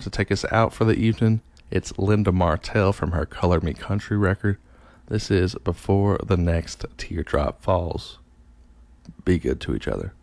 to take us out for the evening. It's Linda Martell from her Color Me Country record. This is Before the Next Teardrop Falls. Be good to each other.